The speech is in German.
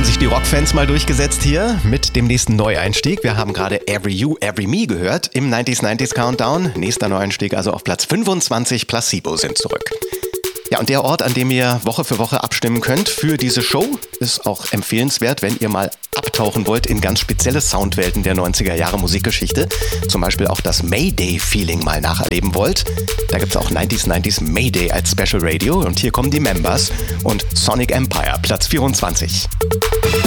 haben sich die Rockfans mal durchgesetzt hier mit dem nächsten Neueinstieg. Wir haben gerade Every You, Every Me gehört im 90s Countdown. Nächster Neueinstieg also auf Platz 25, Placebo sind zurück. Ja, und der Ort, an dem ihr Woche für Woche abstimmen könnt für diese Show, ist auch empfehlenswert, wenn ihr mal abtauchen wollt in ganz spezielle Soundwelten der 90er Jahre Musikgeschichte. Zum Beispiel auch das Mayday-Feeling mal nacherleben wollt. Da gibt es auch 90s Mayday als Special Radio. Und hier kommen die Members und Sonic Empire, Platz 24.